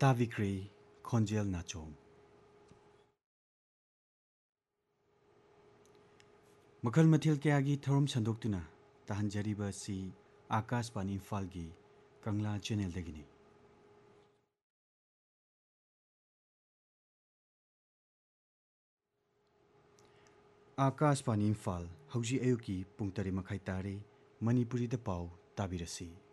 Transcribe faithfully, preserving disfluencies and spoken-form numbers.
ताविक्री खोंजेल नाचोम मखल मथिल कयागी थरम संदोक्तुना ताहंजरीबा सी आकाशवाणी इम्फालगी कंगला channel दगिनी Akashvani Imphal हौजी अयुकी पुंग तरे मखाई तारे Manipuri the पाव ताबिरसी।